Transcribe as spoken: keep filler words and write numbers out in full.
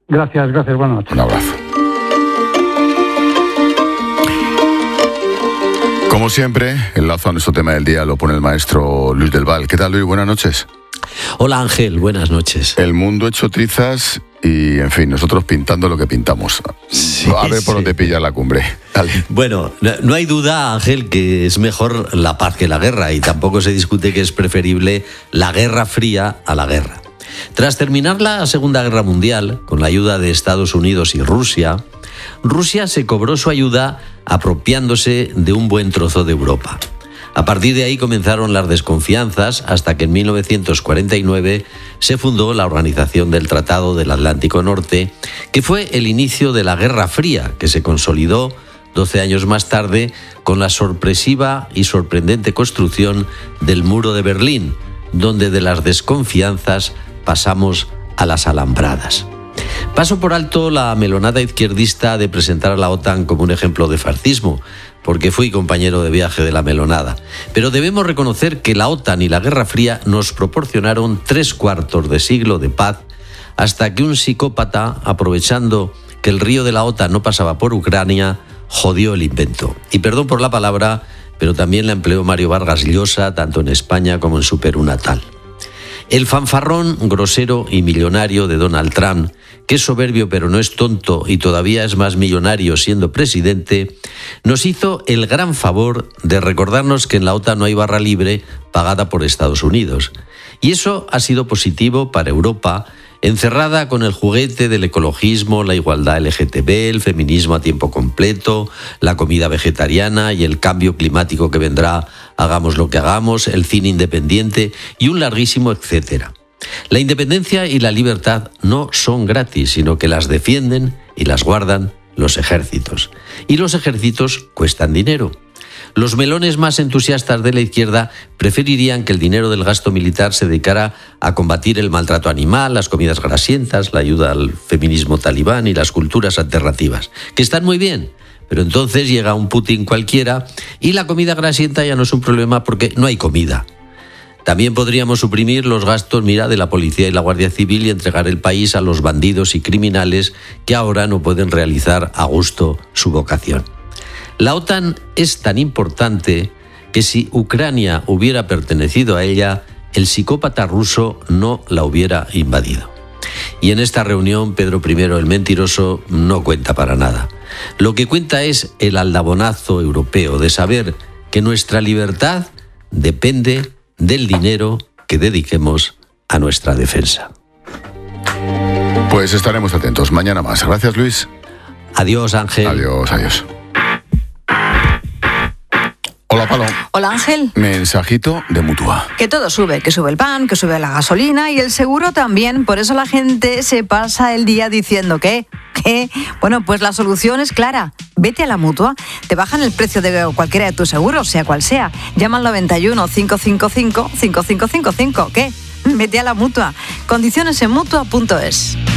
Gracias, gracias, buenas noches. Un abrazo. Como siempre, el lazo a nuestro tema del día lo pone el maestro Luis del Val. ¿Qué tal, Luis? Buenas noches. Hola, Ángel, buenas noches. El mundo hecho trizas y, en fin, nosotros pintando lo que pintamos. Sí, a ver por sí. dónde pilla la cumbre. Dale. Bueno, no, no hay duda, Ángel, que es mejor la paz que la guerra, y tampoco se discute que es preferible la Guerra Fría a la guerra. Tras terminar la Segunda Guerra Mundial, con la ayuda de Estados Unidos y Rusia, Rusia se cobró su ayuda apropiándose de un buen trozo de Europa. A partir de ahí comenzaron las desconfianzas hasta que en mil novecientos cuarenta y nueve se fundó la Organización del Tratado del Atlántico Norte, que fue el inicio de la Guerra Fría, que se consolidó doce años más tarde con la sorpresiva y sorprendente construcción del Muro de Berlín, donde de las desconfianzas pasamos a las alambradas. Paso por alto la melonada izquierdista de presentar a la OTAN como un ejemplo de fascismo, porque fui compañero de viaje de la melonada. Pero debemos reconocer que la OTAN y la Guerra Fría nos proporcionaron tres cuartos de siglo de paz, hasta que un psicópata, aprovechando que el río de la OTAN no pasaba por Ucrania, jodió el invento. Y perdón por la palabra, pero también la empleó Mario Vargas Llosa, tanto en España como en su Perú natal. El fanfarrón grosero y millonario de Donald Trump, que es soberbio pero no es tonto y todavía es más millonario siendo presidente, nos hizo el gran favor de recordarnos que en la OTAN no hay barra libre pagada por Estados Unidos. Y eso ha sido positivo para Europa, encerrada con el juguete del ecologismo, la igualdad L G T B, el feminismo a tiempo completo, la comida vegetariana y el cambio climático que vendrá, hagamos lo que hagamos, el cine independiente y un larguísimo etcétera. La independencia y la libertad no son gratis, sino que las defienden y las guardan los ejércitos. Y los ejércitos cuestan dinero. Los melones más entusiastas de la izquierda preferirían que el dinero del gasto militar se dedicara a combatir el maltrato animal, las comidas grasientas, la ayuda al feminismo talibán y las culturas alternativas, que están muy bien, pero entonces llega un Putin cualquiera y la comida grasienta ya no es un problema porque no hay comida. También podríamos suprimir los gastos, mira, de la policía y la Guardia Civil y entregar el país a los bandidos y criminales que ahora no pueden realizar a gusto su vocación. La OTAN es tan importante que si Ucrania hubiera pertenecido a ella, el psicópata ruso no la hubiera invadido. Y en esta reunión, Pedro primero, el mentiroso, no cuenta para nada. Lo que cuenta es el aldabonazo europeo de saber que nuestra libertad depende del dinero que dediquemos a nuestra defensa. Pues estaremos atentos. Mañana más. Gracias, Luis. Adiós, Ángel. Adiós, adiós. Hola, Palo. Hola, Ángel. Mensajito de Mutua. Que todo sube, que sube el pan, que sube la gasolina y el seguro también. Por eso la gente se pasa el día diciendo que, que, bueno, pues la solución es clara. Vete a la Mutua. Te bajan el precio de cualquiera de tus seguros, sea cual sea. Llama al noventa y uno, cinco cinco cinco, cinco cinco cinco cinco. ¿Qué? Vete a la Mutua. Condiciones en mutua punto es.